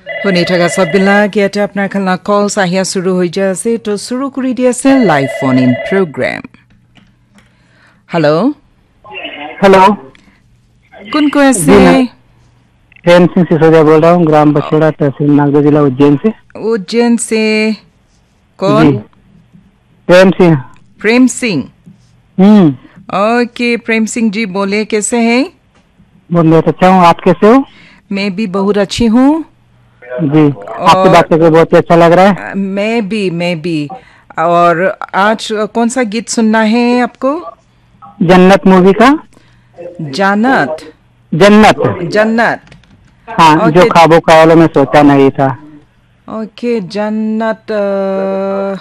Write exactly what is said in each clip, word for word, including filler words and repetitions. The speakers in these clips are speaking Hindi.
শুনি থকা সববিলাক ইয়াতে আপোনাৰ খানা কলছ আহিয়া শুরু হৈ যায় আছে তো শুরু কৰি দি আছে live phone in programme hello hello कौन को ऐसे प्रेम सिंह सिसोदिया बोल रहा हूँ ग्राम बछड़ा तहसील नागदा जिला उज्जैन से उज्जैन से कौन प्रेम सिंह प्रेम सिंह हम्म ओके प्रेम सिंह जी बोले कैसे हैं बहुत बहुत अच्छा हूँ आप कैसे हो मैं भी बहुत अच्छी हूँ जी आपसे बात करके बहुत अच्छा लग रहा है मैं भी मैं भी और आज कौन सा गीत सुनना है आपको जन्नत मूवी का जन्नत जन्नत जन्नत हाँ Okay. जो ख्वाबों ख्यालों में सोचा नहीं था ओके जन्नत अ,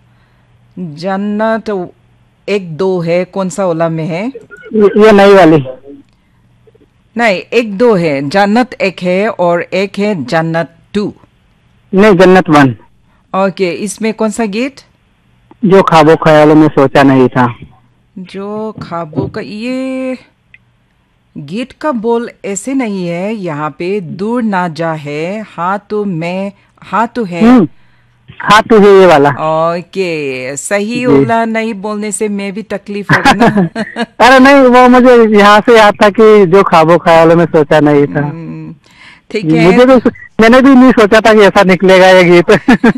जन्नत एक दो है कौन सा ओला में है ये ये नई वाली नहीं एक दो है जन्नत एक है और एक है जन्नत टू नहीं जन्नत वन ओके इसमें कौन सा गीत जो ख्वाबों ख्यालों में सोचा नहीं था जो ख्वाबों का ये गीत का बोल ऐसे नहीं है यहाँ पे दूर ना जा है हाँ तो मैं हाँ तो है हम्म हाँ तो है ये वाला ओके सही ओला नहीं बोलने से मैं भी तकलीफ होगा ना अरे नहीं वो मुझे यहाँ से याद था कि जो ख्वाबों ख्यालों में सोचा नहीं था हम्म, ठीक है मुझे तो मैंने भी नहीं सोचा था कि ऐसा निकलेगा ये गीत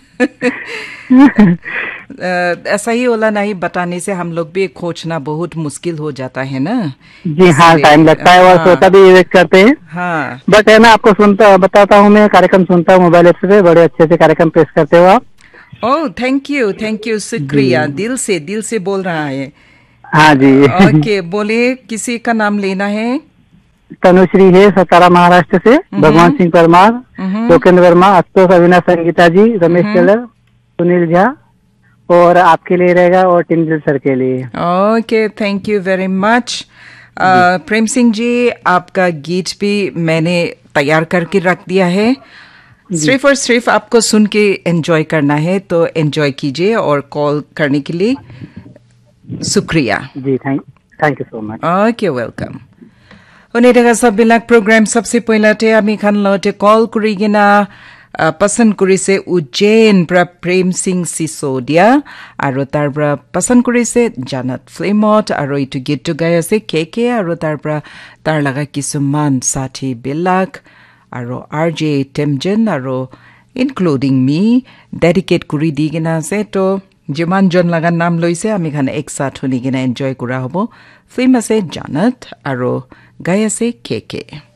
अ, ऐसा ही ओला नहीं बताने से हम लोग भी खोजना बहुत मुश्किल हो जाता है ना जी हाँ इसलिए, टाइम लगता है और हाँ, सोचा भी ये करते हैं हाँ बट है ना आपको सुनता बताता हूँ मैं कार्यक्रम सुनता हूँ मोबाइल ऐप से बड़े अच्छे से कार्यक्रम पेश करते हो आप oh thank you thank you शुक्रिया दिल से दिल से बोल रहा है हाँ जी ओके बोलिए किसी का नाम लेना है तनुश्री है सतारा महाराष्ट्र से भगवान सिंह परमार लोकेंद्र वर्मा आशुतोष अविनाश संगीता जी रमेश टेलर सुनील झा और आपके लिए रहेगा और टिंडल सर के लिए okay thank you very much Prem Singh ji आपका गीत भी मैंने तैयार करके रख दिया है सिर्फ और सिर्फ आपको सुन के एंजॉय करना है तो एंजॉय कीजिए और कॉल करने के लिए शुक्रिया जी thank thank you so much okay welcome শুনি থকা সববিলাক প্ৰগ্ৰাম সবচে পহিলাতে আমি খান লওঁতে কল কৰি কিনা পচন্দ কৰিছে উজ্জৈন পৰা প্ৰেম সিং সিসোদিয়া আৰু তাৰ পৰা পচন্দ কৰিছে জান্নাত ফিল্মত আৰু এইটো গীতটো গাই আছে কে কে আৰু তাৰ পৰা তাৰ লগা কিছুমান সাথী বিলাক আৰু আৰ জে টেমজন আৰু ইনক্লুডিং মি ডেডিকেট কৰি দি কিনা আছে তো যিমান জন লগা নাম লৈছে আমি খান একসাথ শুনি কিনা এনজয় কৰা হ'ব ফিল্ম আছে জান্নাত আৰু গাই আছে কে কে